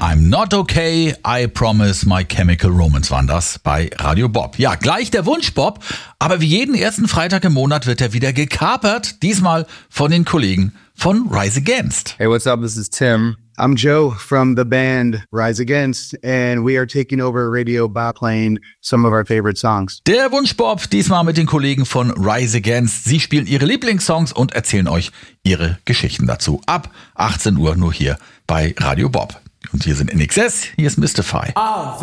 I'm Not Okay, I Promise My Chemical Romance waren das bei Radio Bob. Ja, gleich der Wunsch Bob, aber wie jeden ersten Freitag im Monat wird er wieder gekapert, diesmal von den Kollegen von Rise Against. Hey, what's up? This is Tim. I'm Joe from the band Rise Against, and we are taking over Radio Bob playing some of our favorite songs. Der Wunsch Bob, diesmal mit den Kollegen von Rise Against. Sie spielen ihre Lieblingssongs und erzählen euch ihre Geschichten dazu. Ab 18 Uhr nur hier bei Radio Bob. Und hier sind NXS, hier ist Mystify.